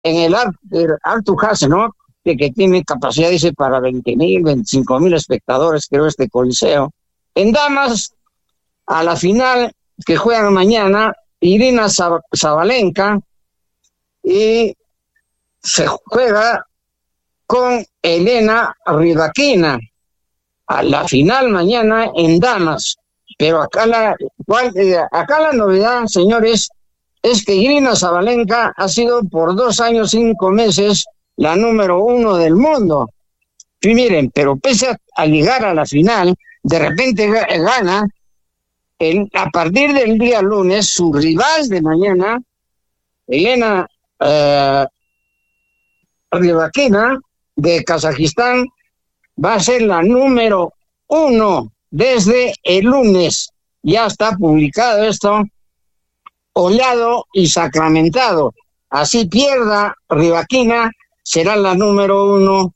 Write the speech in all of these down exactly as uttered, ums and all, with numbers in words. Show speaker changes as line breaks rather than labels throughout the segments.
en el Arthur Ashe, ¿no? Que, que tiene capacidad, dice, para veinte mil, veinticinco mil espectadores, creo, este coliseo. En damas, a la final que juegan mañana, Irina Zabalenka, y se juega con Elena Rybakina a la final mañana en damas. Pero acá la, cual, eh, acá la novedad, señores, es que Irina Zabalenka ha sido por dos años, cinco meses, la número uno del mundo. Y miren, pero pese a, a llegar a la final, de repente gana, el, a partir del día lunes, su rival de mañana, Elena eh, Rybakina, de Kazajistán, va a ser la número uno desde el lunes. Ya está publicado esto, hollado y sacramentado. Así pierda Rybakina, será la número uno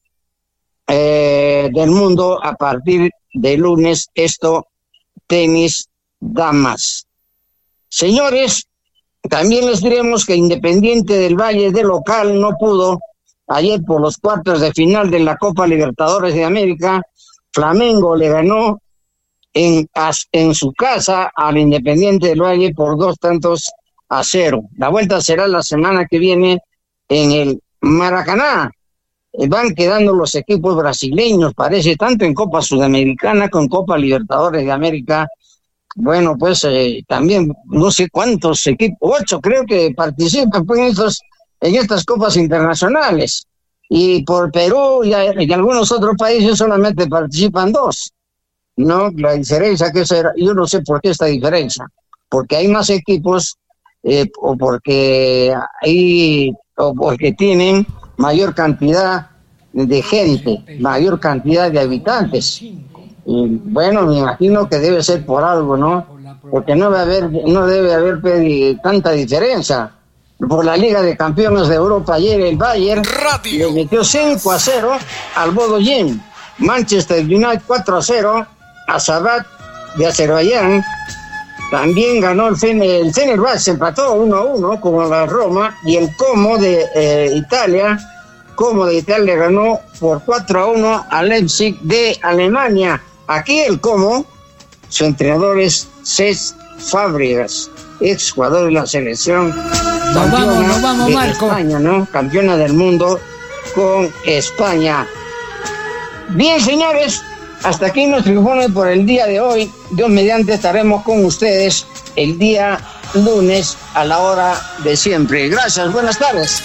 eh, del mundo a partir de lunes. Esto, tenis damas. Señores, también les diremos que Independiente del Valle de local no pudo ayer por los cuartos de final de la Copa Libertadores de América. Flamengo le ganó en, en su casa al Independiente del Valle por dos tantos a cero. La vuelta será la semana que viene en el Maracaná. Van quedando los equipos brasileños, parece, tanto en Copa Sudamericana como en Copa Libertadores de América. Bueno, pues eh, también no sé cuántos equipos, ocho creo que participan pues, en, estos, en estas copas internacionales. Y por Perú y, y algunos otros países solamente participan dos. No, la diferencia que será, yo no sé por qué esta diferencia, porque hay más equipos eh, o porque hay o porque tienen mayor cantidad de gente, mayor cantidad de habitantes. Y bueno, me imagino que debe ser por algo, ¿no? Porque no debe haber, no debe haber pedi- tanta diferencia. Por la Liga de Campeones de Europa ayer el Bayern le metió cinco a cero al Bodo Glimt. Manchester United cuatro a cero a Sabat de Azerbaiyán. También ganó el Fener, el Fenerbahce, empató uno a uno con la Roma, y el Como de eh, Italia, Como de Italia le ganó por cuatro a uno al Leipzig de Alemania. Aquí el Como, su entrenador es Cesc Fábregas, ex jugador de la selección.
Nos vamos, nos vamos, Marco.
España, ¿no? Campeona del mundo con España. Bien, señores, hasta aquí nuestro informe por el día de hoy. Dios mediante estaremos con ustedes el día lunes a la hora de siempre. Gracias, buenas tardes.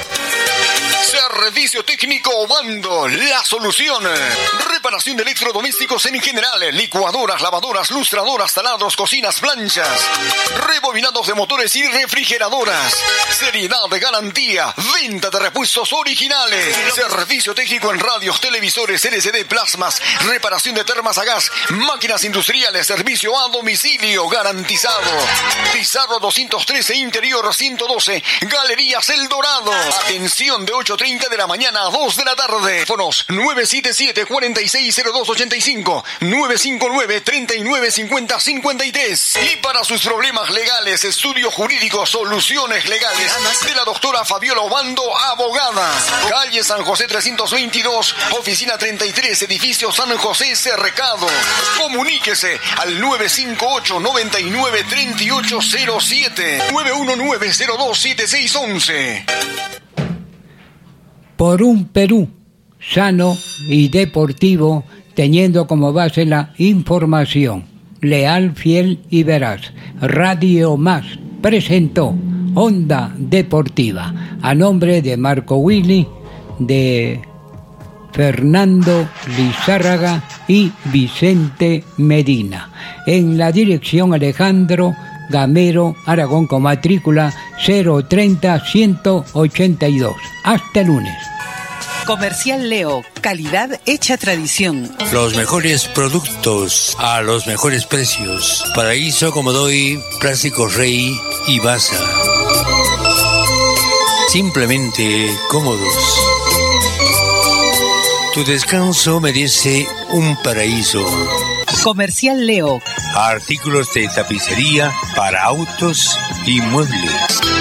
Servicio técnico Obando, la solución. Reparación de electrodomésticos en general, licuadoras, lavadoras, lustradoras, taladros, cocinas, planchas, rebobinados de motores y refrigeradoras. Seriedad de garantía, venta de repuestos originales. Servicio técnico en radios, televisores, L C D, plasmas, reparación de termas a gas, máquinas industriales, servicio a domicilio garantizado. Pizarro doscientos trece, interior ciento doce, Galerías El Dorado. Atención de ocho treinta de la mañana a dos de la tarde. Teléfonos nueve siete siete, cuatro seis cero dos ocho cinco, nueve cinco nueve, treinta y nueve cincuenta, cincuenta y tres. Y para sus problemas legales, estudio jurídico, soluciones legales de la doctora Fabiola Obando, abogada. Calle San José trescientos veintidós, oficina treinta y tres, edificio San José Cercado. Comuníquese al nueve cinco ocho, noventa y nueve, treinta y ocho cero siete, nueve uno nueve, cero dos siete seis once.
Por un Perú sano y deportivo, teniendo como base la información, leal, fiel y veraz. Radio Más presentó Onda Deportiva, a nombre de Marco Willy, de Fernando Lizárraga y Vicente Medina. En la dirección, Alejandro Gamero Aragón, con matrícula cero treinta, ciento ochenta y dos. Hasta el lunes.
Comercial Leo, calidad hecha tradición.
Los mejores productos a los mejores precios. Paraíso, Comodoy, Plástico Rey y Baza. Simplemente cómodos. Tu descanso merece un paraíso.
Comercial Leo.
Artículos de tapicería para autos y muebles.